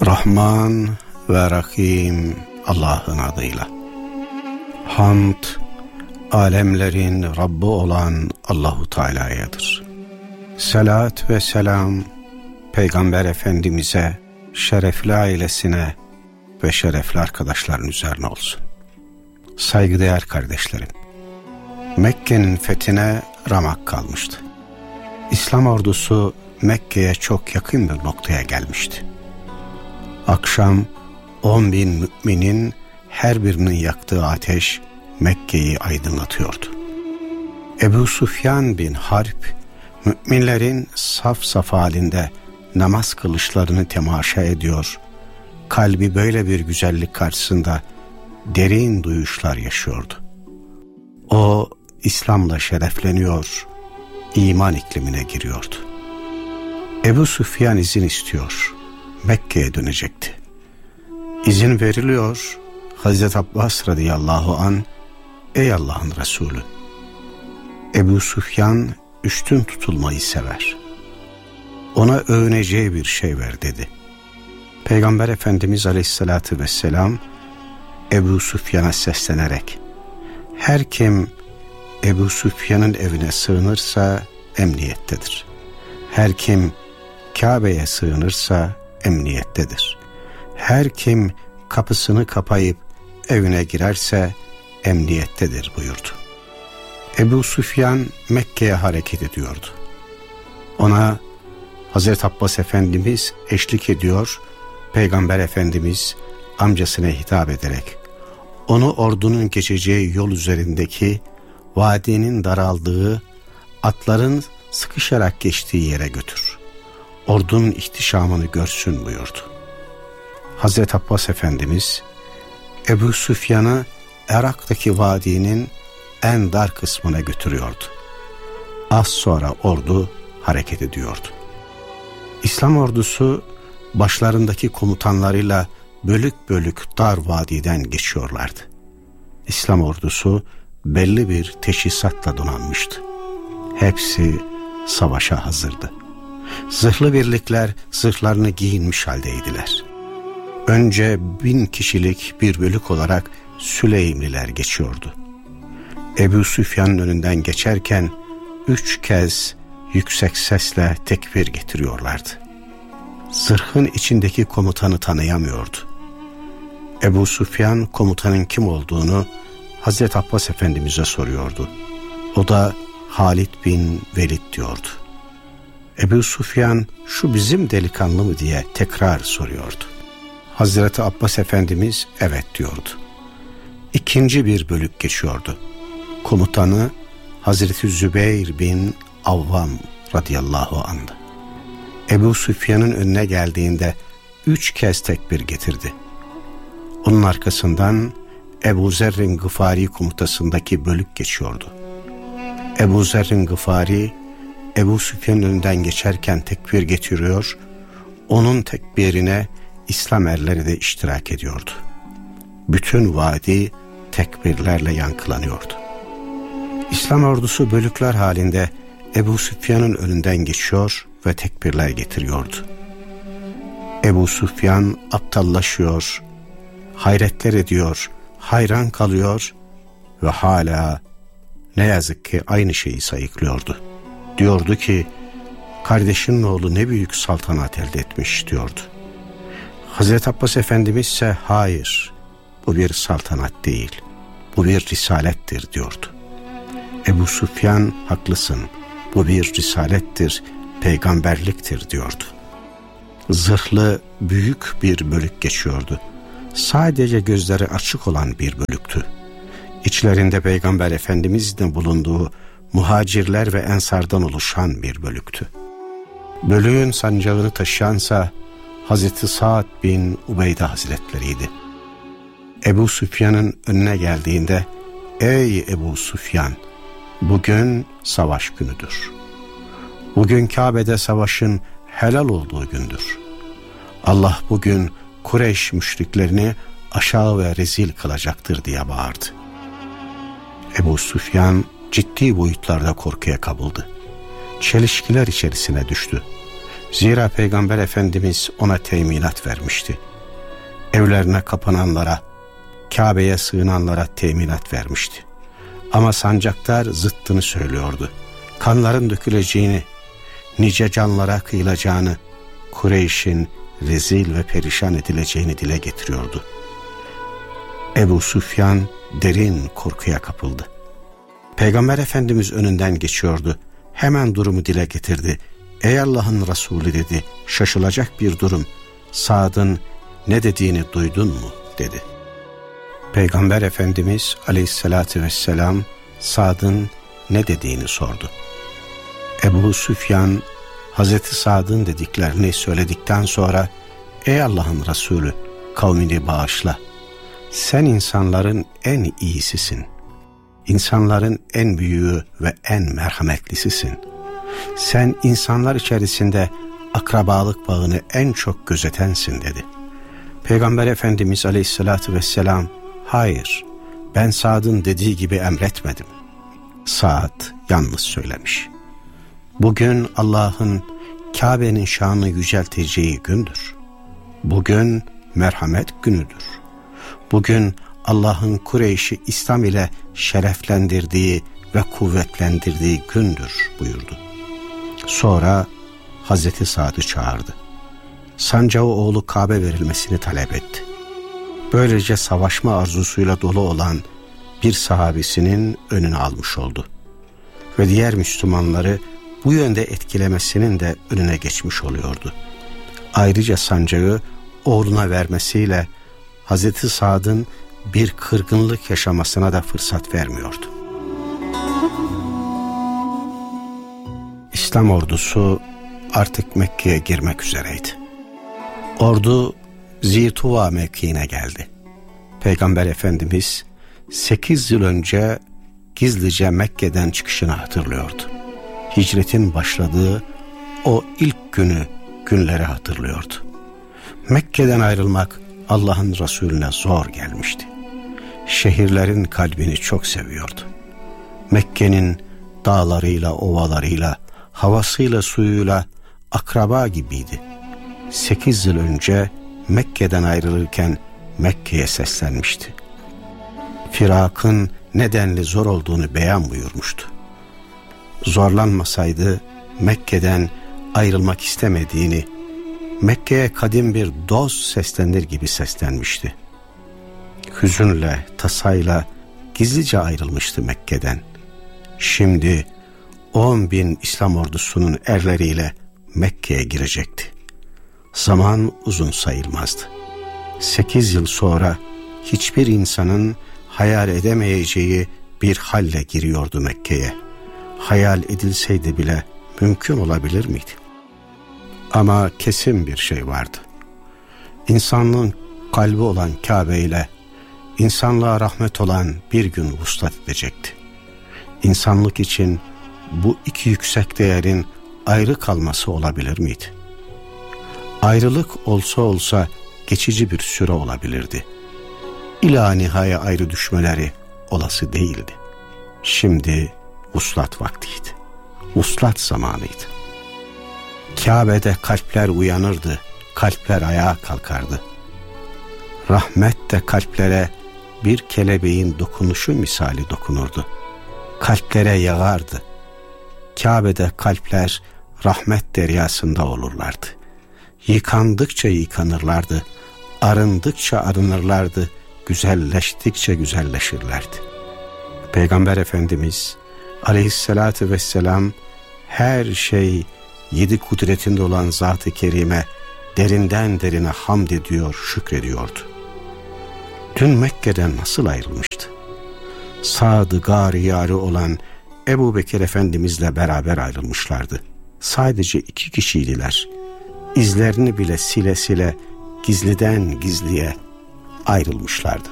Rahman ve Rahim Allah'ın adıyla. Hamd, alemlerin Rabbi olan Allahu Teala'yadır. Salat ve selam Peygamber Efendimiz'e, şerefli ailesine ve şerefli arkadaşların üzerine olsun. Saygıdeğer kardeşlerim, Mekke'nin fethine ramak kalmıştı. İslam ordusu Mekke'ye çok yakın bir noktaya gelmişti. Akşam 10.000 müminin her birinin yaktığı ateş Mekke'yi aydınlatıyordu. Ebu Süfyan bin Harp, müminlerin saf saf halinde namaz kılışlarını temaşa ediyor, kalbi böyle bir güzellik karşısında derin duyuşlar yaşıyordu. O, İslam'la şerefleniyor, iman iklimine giriyordu. Ebu Süfyan izin istiyor, Mekke'ye dönecekti. İzin veriliyor, Hazreti Abbas radıyallahu an, ey Allah'ın Resulü, Ebu Süfyan üstün tutulmayı sever. Ona övüneceği bir şey ver dedi. Peygamber Efendimiz aleyhissalatü vesselam Ebu Süfyan'a seslenerek, her kim Ebu Süfyan'ın evine sığınırsa emniyettedir. Her kim Kabe'ye sığınırsa emniyettedir. Her kim kapısını kapayıp evine girerse emniyettedir buyurdu. Ebu Süfyan Mekke'ye hareket ediyordu. Ona Hazreti Abbas Efendimiz eşlik ediyor, Peygamber Efendimiz amcasına hitap ederek onu ordunun geçeceği yol üzerindeki vadinin daraldığı, atların sıkışarak geçtiği yere götür. Ordunun ihtişamını görsün buyurdu. Hazreti Abbas Efendimiz Ebu Süfyan'ı Irak'taki vadinin en dar kısmına götürüyordu. Az sonra ordu hareket ediyordu. İslam ordusu başlarındaki komutanlarıyla bölük bölük dar vadiden geçiyorlardı. İslam ordusu belli bir teçhizatla donanmıştı. Hepsi savaşa hazırdı. Zırhlı birlikler zırhlarını giyinmiş haldeydiler. Önce 1000 kişilik bir bölük olarak Süleymliler geçiyordu. Ebu Süfyan'ın önünden geçerken 3 kez yüksek sesle tekbir getiriyorlardı. Zırhın içindeki komutanı tanıyamıyordu. Ebu Süfyan komutanın kim olduğunu Hazreti Abbas Efendimiz'e soruyordu. O da Halid bin Velid diyordu. Ebu Süfyan şu bizim delikanlı mı diye tekrar soruyordu. Hazreti Abbas Efendimiz evet diyordu. İkinci bir bölük geçiyordu. Komutanı Hazreti Zübeyir bin Avvam radıyallahu anh'dı. Ebu Süfyan'ın önüne geldiğinde 3 kez tekbir getirdi. Onun arkasından Ebu Zerrin Gıfari komutasındaki bölük geçiyordu. Ebu Zerrin Gıfari Ebu Süfyan'ın önünden geçerken tekbir getiriyor, onun tekbirine İslam erleri de iştirak ediyordu. Bütün vadi tekbirlerle yankılanıyordu. İslam ordusu bölükler halinde Ebu Süfyan'ın önünden geçiyor ve tekbirler getiriyordu. Ebu Süfyan aptallaşıyor, hayretler ediyor, hayran kalıyor ve hala ne yazık ki aynı şeyi sayıklıyordu. Diyordu ki, kardeşinin oğlu ne büyük saltanat elde etmiş diyordu. Hazreti Abbas Efendimiz ise hayır, bu bir saltanat değil, bu bir risalettir diyordu. Ebu Süfyan haklısın, bu bir risalettir, peygamberliktir diyordu. Zırhlı büyük bir bölük geçiyordu. Sadece gözleri açık olan bir bölüktü. İçlerinde Peygamber Efendimiz'in bulunduğu muhacirler ve ensardan oluşan bir bölüktü. Bölüğün sancağını taşıyansa Hazreti Sa'd bin Ubeyde Hazretleriydi. Ebu Süfyan'ın önüne geldiğinde, ey Ebu Süfyan, bugün savaş günüdür. Bugün Kabe'de savaşın helal olduğu gündür. Allah bugün Kureyş müşriklerini aşağı ve rezil kılacaktır diye bağırdı. Ebu Süfyan ciddi boyutlarda korkuya kapıldı. Çelişkiler içerisine düştü. Zira Peygamber Efendimiz ona teminat vermişti. Evlerine kapananlara, Kabe'ye sığınanlara teminat vermişti. Ama sancaktar zıttını söylüyordu. Kanların döküleceğini, nice canlara kıyılacağını, Kureyş'in rezil ve perişan edileceğini dile getiriyordu. Ebu Süfyan derin korkuya kapıldı. Peygamber Efendimiz önünden geçiyordu. Hemen durumu dile getirdi. Ey Allah'ın Resulü dedi, şaşılacak bir durum. Sa'd'ın ne dediğini duydun mu dedi. Peygamber Efendimiz aleyhissalatü vesselam Sa'd'ın ne dediğini sordu. Ebu Süfyan Hazreti Sa'd'ın dediklerini söyledikten sonra ey Allah'ın Resulü kavmini bağışla. Sen insanların en iyisisin. İnsanların en büyüğü ve en merhametlisisin. Sen insanlar içerisinde akrabalık bağını en çok gözetensin dedi. Peygamber Efendimiz aleyhissalatü vesselam hayır ben Sa'd'ın dediği gibi emretmedim. Sa'd yalnız söylemiş. Bugün Allah'ın Kabe'nin şanını yücelteceği gündür. Bugün merhamet günüdür. Bugün Allah'ın Kureyş'i İslam ile şereflendirdiği ve kuvvetlendirdiği gündür buyurdu. Sonra Hazreti Sa'd'ı çağırdı. Sancağı oğlu Kabe verilmesini talep etti. Böylece savaşma arzusuyla dolu olan bir sahabesinin önünü almış oldu. Ve diğer Müslümanları bu yönde etkilemesinin de önüne geçmiş oluyordu. Ayrıca sancağı oğluna vermesiyle Hazreti Sa'd'ın bir kırgınlık yaşamasına da fırsat vermiyordu. İslam ordusu artık Mekke'ye girmek üzereydi. Ordu Zituva mevkiine geldi. Peygamber Efendimiz 8 yıl önce gizlice Mekke'den çıkışını hatırlıyordu. Hicretin başladığı o ilk günleri hatırlıyordu. Mekke'den ayrılmak Allah'ın Resulüne zor gelmişti. Şehirlerin kalbini çok seviyordu. Mekke'nin dağlarıyla, ovalarıyla, havasıyla, suyuyla akraba gibiydi. 8 yıl önce Mekke'den ayrılırken Mekke'ye seslenmişti. Firakın nedenli zor olduğunu beyan buyurmuştu. Zorlanmasaydı Mekke'den ayrılmak istemediğini, Mekke'ye kadim bir dost seslenir gibi seslenmişti. Hüzünle, tasayla gizlice ayrılmıştı Mekke'den. Şimdi 10.000 İslam ordusunun erleriyle Mekke'ye girecekti. Zaman uzun sayılmazdı. 8 yıl sonra hiçbir insanın hayal edemeyeceği bir halle giriyordu Mekke'ye. Hayal edilseydi bile mümkün olabilir miydi? Ama kesin bir şey vardı. İnsanlığın kalbi olan Kabe ile insanlığa rahmet olan bir gün vuslat edecekti. İnsanlık için bu iki yüksek değerin ayrı kalması olabilir miydi? Ayrılık olsa olsa geçici bir süre olabilirdi. İlâ nihaya ayrı düşmeleri olası değildi. Şimdi vuslat vaktiydi. Vuslat zamanıydı. Kabe'de kalpler uyanırdı, kalpler ayağa kalkardı. Rahmet de kalplere bir kelebeğin dokunuşu misali dokunurdu. Kalplere yağardı. Kabe'de kalpler rahmet deryasında olurlardı. Yıkandıkça yıkanırlardı, arındıkça arınırlardı, güzelleştikçe güzelleşirlerdi. Peygamber Efendimiz aleyhissalatü vesselam her şey 7 kudretinde olan Zat-ı Kerime derinden derine hamd ediyor, şükrediyordu. Dün Mekke'den nasıl ayrılmıştı? Sa'd-ı Gâriyâri olan Ebu Bekir Efendimizle beraber ayrılmışlardı. Sadece 2 kişiydiler. İzlerini bile sile sile gizliden gizliye ayrılmışlardı.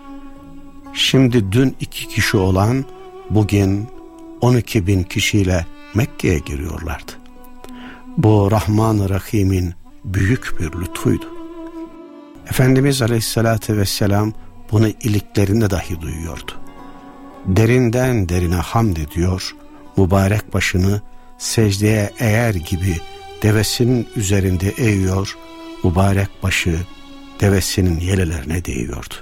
Şimdi dün 2 kişi olan bugün 12.000 kişiyle Mekke'ye giriyorlardı. Bu Rahman-ı Rahim'in büyük bir lütfuydu. Efendimiz Aleyhisselatü Vesselam bunu iliklerinde dahi duyuyordu. Derinden derine hamd ediyor, mübarek başını secdeye eğer gibi devesinin üzerinde eğiyor, mübarek başı devesinin yelelerine değiyordu.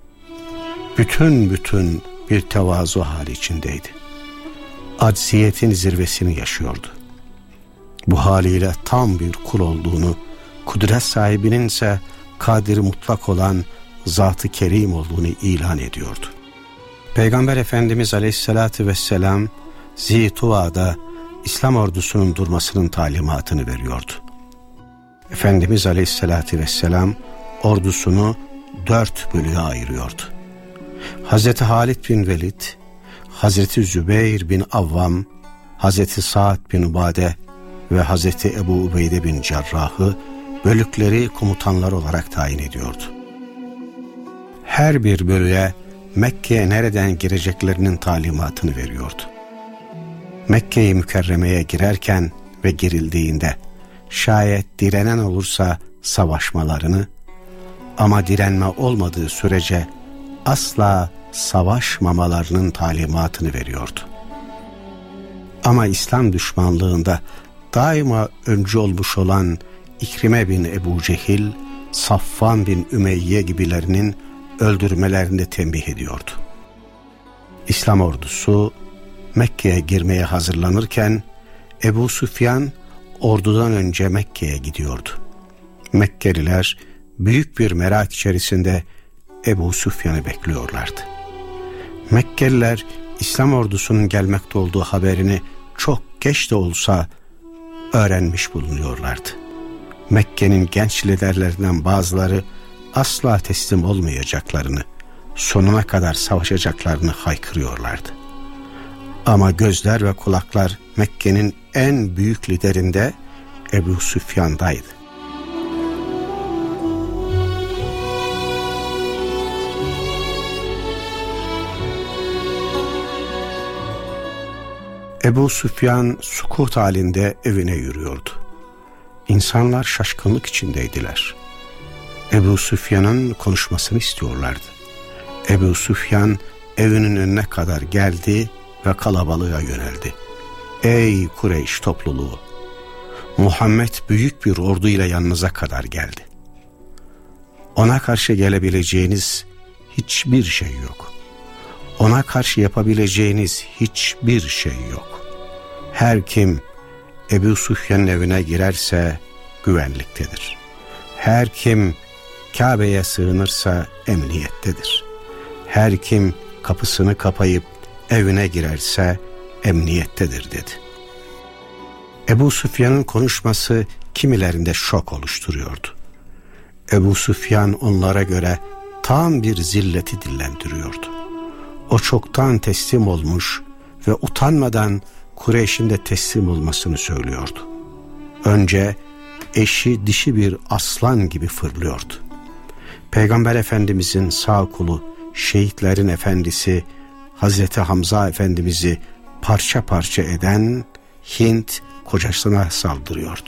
Bütün bir tevazu hali içindeydi. Acziyetin zirvesini yaşıyordu. Bu haliyle tam bir kul olduğunu, kudret sahibinin ise kadir mutlak olan Zat-ı Kerim olduğunu ilan ediyordu. Peygamber Efendimiz Aleyhisselatü Vesselam Zituva'da İslam ordusunun durmasının talimatını veriyordu. Efendimiz Aleyhisselatü Vesselam ordusunu 4 bölüğe ayırıyordu. Hazreti Halid bin Velid, Hazreti Zübeyir bin Avvam, Hazreti Sa'd bin Ubade ve Hazreti Ebu Ubeyde bin Cerrah'ı bölükleri komutanlar olarak tayin ediyordu. Her bir bölüğe Mekke'ye nereden gireceklerinin talimatını veriyordu. Mekke-i Mükerreme'ye girerken ve girildiğinde şayet direnen olursa savaşmalarını, ama direnme olmadığı sürece asla savaşmamalarının talimatını veriyordu. Ama İslam düşmanlığında daima öncü olmuş olan İkrime bin Ebu Cehil, Safvan bin Ümeyye gibilerinin öldürmelerini tembih ediyordu. İslam ordusu Mekke'ye girmeye hazırlanırken Ebu Süfyan ordudan önce Mekke'ye gidiyordu. Mekkeliler büyük bir merak içerisinde Ebu Süfyan'ı bekliyorlardı. Mekkeliler İslam ordusunun gelmekte olduğu haberini çok geç de olsa öğrenmiş bulunuyorlardı. Mekke'nin genç liderlerinden bazıları asla teslim olmayacaklarını, sonuna kadar savaşacaklarını haykırıyorlardı. Ama gözler ve kulaklar Mekke'nin en büyük liderinde Ebu Süfyan'daydı. Ebu Süfyan sukut halinde evine yürüyordu. İnsanlar şaşkınlık içindeydiler. Ebu Süfyan'ın konuşmasını istiyorlardı. Ebu Süfyan evinin önüne kadar geldi ve kalabalığa yöneldi. Ey Kureyş topluluğu! Muhammed büyük bir orduyla yanınıza kadar geldi. Ona karşı gelebileceğiniz hiçbir şey yok. Ona karşı yapabileceğiniz hiçbir şey yok. Her kim Ebu Süfyan'ın evine girerse güvenliktedir. Her kim Kabe'ye sığınırsa emniyettedir. Her kim kapısını kapayıp evine girerse emniyettedir dedi. Ebu Süfyan'ın konuşması kimilerinde şok oluşturuyordu. Ebu Süfyan onlara göre tam bir zilleti dillendiriyordu. O çoktan teslim olmuş ve utanmadan Kureyş'in de teslim olmasını söylüyordu. Önce eşi dişi bir aslan gibi fırlıyordu. Peygamber Efendimizin sağ kolu, şehitlerin efendisi Hazreti Hamza Efendimiz'i parça parça eden Hint kocasına saldırıyordu.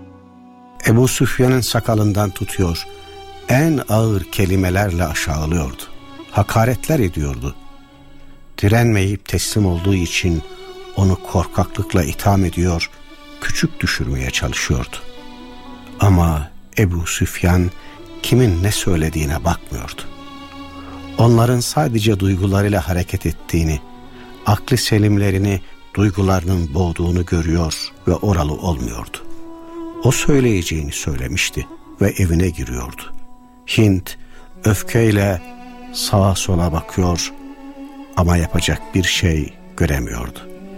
Ebu Süfyan'ın sakalından tutuyor, en ağır kelimelerle aşağılıyordu. Hakaretler ediyordu. Direnmeyip teslim olduğu için onu korkaklıkla itham ediyor, küçük düşürmeye çalışıyordu. Ama Ebu Süfyan kimin ne söylediğine bakmıyordu. Onların sadece duygularıyla hareket ettiğini, aklı selimlerini duygularının boğduğunu görüyor ve oralı olmuyordu. O söyleyeceğini söylemişti ve evine giriyordu. Hint öfkeyle sağa sola bakıyor ama yapacak bir şey göremiyordu.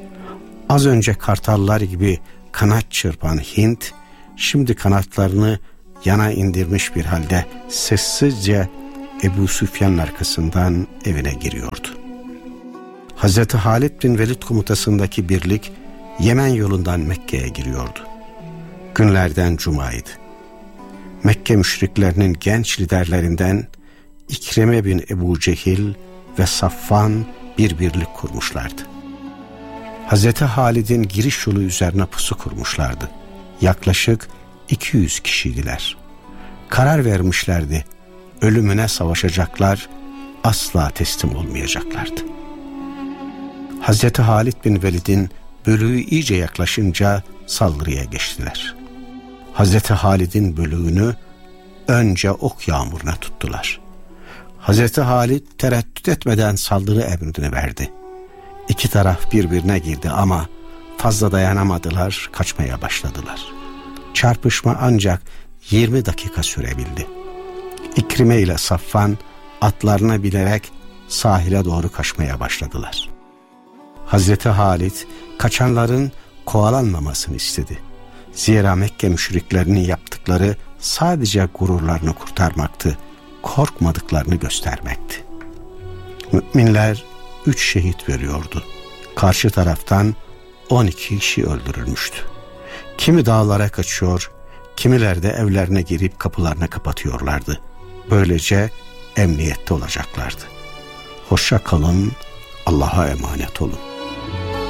Az önce kartallar gibi kanat çırpan Hint, şimdi kanatlarını yana indirmiş bir halde sessizce Ebu Süfyan'ın arkasından evine giriyordu. Hazreti Halid bin Velid komutasındaki birlik Yemen yolundan Mekke'ye giriyordu. Günlerden cumaydı. Mekke müşriklerinin genç liderlerinden İkrime bin Ebu Cehil ve Safvan bir birlik kurmuşlardı. Hazreti Halid'in giriş yolu üzerine pusu kurmuşlardı. Yaklaşık 200 kişiydiler. Karar vermişlerdi. Ölümüne savaşacaklar, asla teslim olmayacaklardı. Hazreti Halid bin Velid'in bölüğü iyice yaklaşınca saldırıya geçtiler. Hazreti Halid'in bölüğünü önce ok yağmuruna tuttular. Hazreti Halid tereddüt etmeden saldırı emrini verdi. İki taraf birbirine girdi ama fazla dayanamadılar, kaçmaya başladılar. Çarpışma ancak 20 dakika sürebildi. İkrime ile Safvan atlarına binerek sahile doğru kaçmaya başladılar. Hazreti Halid kaçanların kovalanmamasını istedi. Zira Mekke müşriklerinin yaptıkları sadece gururlarını kurtarmaktı, korkmadıklarını göstermekti. Müminler 3 şehit veriyordu. Karşı taraftan 12 kişi öldürülmüştü. Kimi dağlara kaçıyor, kimiler de evlerine girip kapılarını kapatıyorlardı. Böylece emniyette olacaklardı. Hoşça kalın, Allah'a emanet olun.